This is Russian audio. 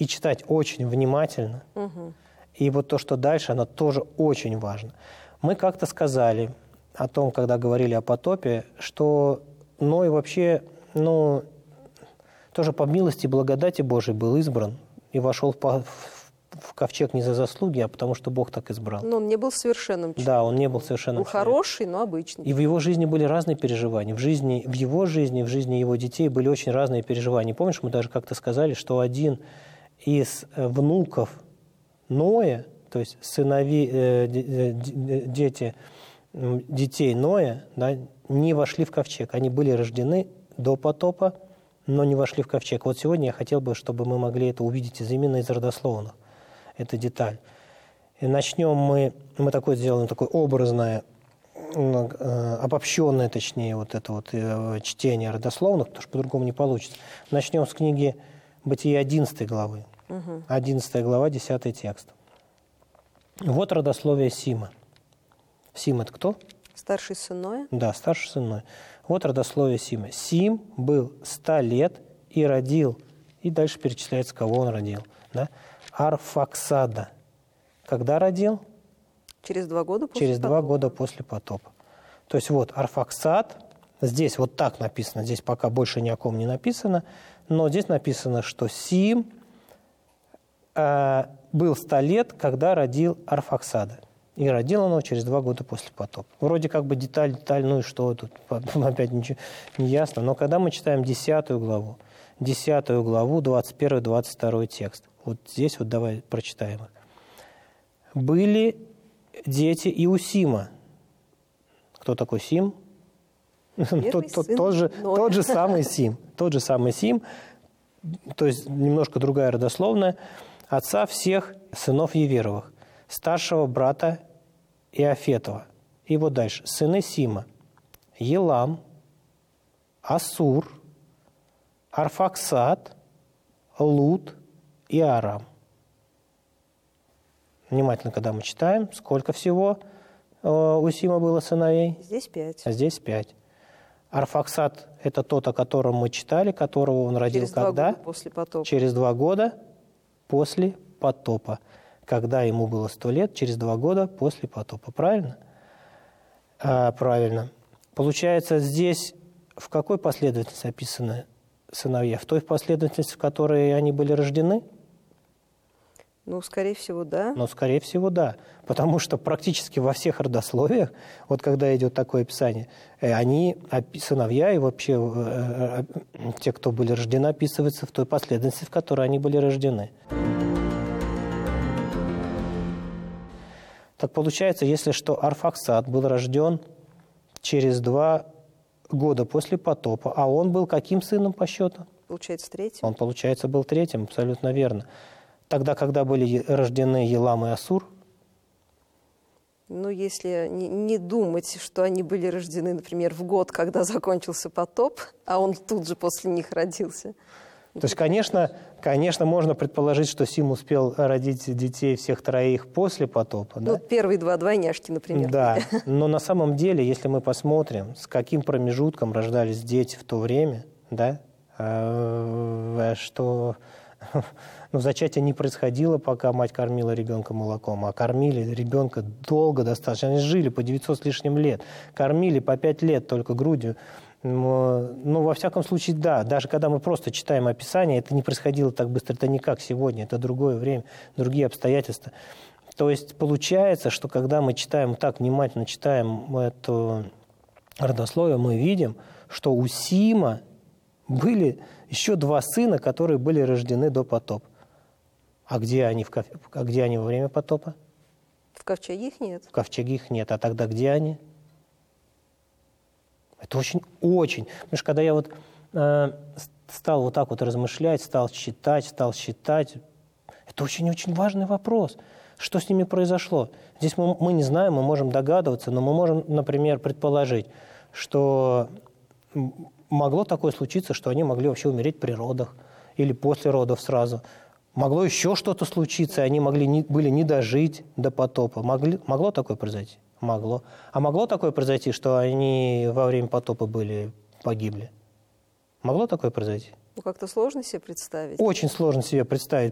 и читать очень внимательно. И вот то, что дальше, оно тоже очень важно. Мы как-то сказали о том, когда говорили о потопе, что Ной вообще, тоже по милости и благодати Божией был избран и вошел в ковчег не за заслуги, а потому что Бог так избрал. Но он не был совершенным человеком. Да, он не был совершенным человеком. Был хороший, но обычный. И в его жизни были разные переживания. В его жизни, в жизни его детей были очень разные переживания. Помнишь, мы даже как-то сказали, что один из внуков Ноя, то есть детей Ноя, да, не вошли в ковчег. Они были рождены до потопа, но не вошли в ковчег. Вот сегодня я хотел бы, чтобы мы могли это увидеть именно из родословных. Это деталь. И начнем мы сделаем такое образное, обобщенное, точнее, вот это вот чтение родословных, потому что по-другому не получится. Начнем с книги Бытия 11 главы. 11 глава, 10 текст. Вот родословие Сима. Сим – это кто? Старший сын Ноя? Да, старший сын Ноя. Вот родословие Сима. Сим был 100 лет и родил, и дальше перечисляется, кого он родил. Да? Арфаксада. Когда родил? Через 2 года после Через потопа. 2 года после потопа. То есть вот Арфаксад, здесь вот так написано, здесь пока больше ни о ком не написано, но здесь написано, что Сим был 100 лет, когда родил Арфаксада. И родил он его через 2 года после потопа. Вроде как бы деталь, ну и что тут, опять ничего не ясно. Но когда мы читаем 10 главу, 21-22 текст, вот здесь вот давай прочитаем их. Были дети и у Сима. Кто такой Сим? Тот же самый Сим. Тот же самый Сим, то есть немножко другая родословная, отца всех сынов Еверовых, старшего брата Иофетова. И вот дальше. Сыны Сима. Елам, Асур, Арфаксад, Луд и Арам. Внимательно, когда мы читаем, сколько всего у Сима было сыновей? Здесь 5. А здесь 5. Арфаксад – это тот, о котором мы читали, которого он родил Через 2 когда? года после потопа. Через 2 года после потопа. Когда ему было 100 лет, через 2 года после потопа. Правильно? Правильно. Получается, здесь в какой последовательности описаны сыновья? В той последовательности, в которой они были рождены? Ну, скорее всего, да. Ну, скорее всего, да. Потому что практически во всех родословиях, вот когда идет такое описание, они, сыновья и вообще те, кто были рождены, описываются в той последовательности, в которой они были рождены. Так получается, если что Арфаксад был рожден через 2 года после потопа, а он был каким сыном по счету? Получается, 3-м. Он, получается, был 3-м, абсолютно верно. Тогда, когда были рождены Елам и Асур? Ну, если не думать, что они были рождены, например, в год, когда закончился потоп, а он тут же после них родился. То есть, конечно, можно предположить, что Сим успел родить детей всех 3 после потопа. Ну, да? первые 2 двойняшки, например. Да, но на самом деле, если мы посмотрим, с каким промежутком рождались дети в то время, да, что зачатие не происходило, пока мать кормила ребенка молоком, а кормили ребенка долго достаточно. Они жили по 900 с лишним лет, кормили по 5 лет только грудью. Ну, во всяком случае, да. Даже когда мы просто читаем описание, это не происходило так быстро. Это не как сегодня, это другое время, другие обстоятельства. То есть получается, что когда мы читаем, так внимательно читаем это родословие, мы видим, что у Сима были еще 2 сына, которые были рождены до потопа. А где они во время потопа? В ковчеге их нет. В ковчеге их нет. А тогда где они? Это очень. Потому что когда я вот стал вот так вот размышлять, стал считать, это очень-очень важный вопрос. Что с ними произошло? Здесь мы не знаем, мы можем догадываться, но мы можем, например, предположить, что могло такое случиться, что они могли вообще умереть при родах или после родов сразу. Могло еще что-то случиться, и они были не дожить до потопа. Могло такое произойти? Могло. А могло такое произойти, что они во время потопа погибли? Могло такое произойти? Ну, как-то сложно себе представить. Очень сложно себе представить.